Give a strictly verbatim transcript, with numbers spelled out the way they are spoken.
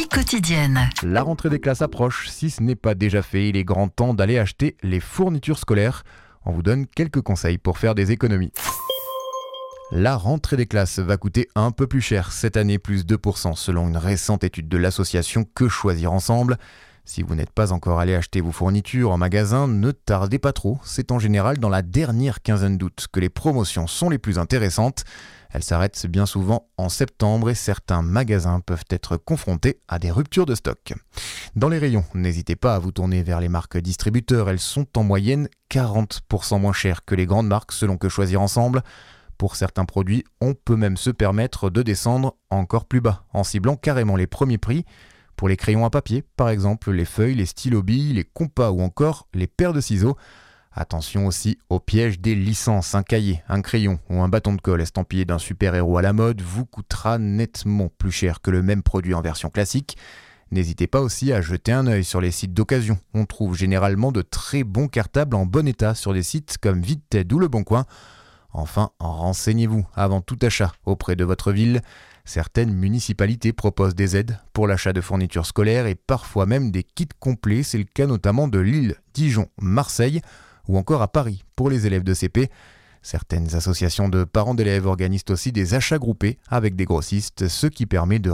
quotidienne. La rentrée des classes approche. Si ce n'est pas déjà fait, il est grand temps d'aller acheter les fournitures scolaires. On vous donne quelques conseils pour faire des économies. La rentrée des classes va coûter un peu plus cher cette année, plus deux pour cent, selon une récente étude de l'association Que Choisir Ensemble. Si vous n'êtes pas encore allé acheter vos fournitures en magasin, ne tardez pas trop. C'est en général dans la dernière quinzaine d'août que les promotions sont les plus intéressantes. Elles s'arrêtent bien souvent en septembre et certains magasins peuvent être confrontés à des ruptures de stock. Dans les rayons, n'hésitez pas à vous tourner vers les marques distributeurs. Elles sont en moyenne quarante pour cent moins chères que les grandes marques selon Que Choisir Ensemble. Pour certains produits, on peut même se permettre de descendre encore plus bas en ciblant carrément les premiers prix. Pour les crayons à papier, par exemple, les feuilles, les stylos billes, les compas ou encore les paires de ciseaux. Attention aussi au piège des licences. Un cahier, un crayon ou un bâton de colle estampillé d'un super-héros à la mode vous coûtera nettement plus cher que le même produit en version classique. N'hésitez pas aussi à jeter un œil sur les sites d'occasion. On trouve généralement de très bons cartables en bon état sur des sites comme Vinted ou Le Bon Coin. Enfin, renseignez-vous avant tout achat auprès de votre ville. Certaines municipalités proposent des aides pour l'achat de fournitures scolaires et parfois même des kits complets. C'est le cas notamment de Lille, Dijon, Marseille ou encore à Paris pour les élèves de C P. Certaines associations de parents d'élèves organisent aussi des achats groupés avec des grossistes, ce qui permet de